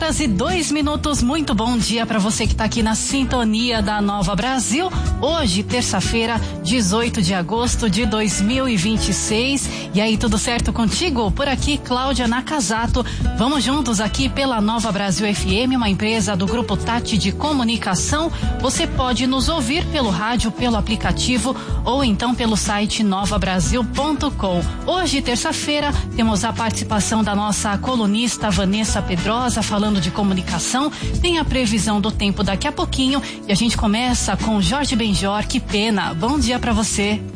7h02. Muito bom dia para você que está aqui na sintonia da Nova Brasil. Hoje, terça-feira, 18 de agosto de 2026. E aí, tudo certo contigo? Por aqui, Cláudia Nakazato. Vamos juntos aqui pela Nova Brasil FM, uma empresa do Grupo Tati de Comunicação. Você pode nos ouvir pelo rádio, pelo aplicativo ou então pelo site novabrasil.com. Hoje, terça-feira, temos a participação da nossa colunista Vanessa Pedrosa falando de comunicação. Tem a previsão do tempo daqui a pouquinho e a gente começa com Jorge Benjor. Que pena. Bom dia para você.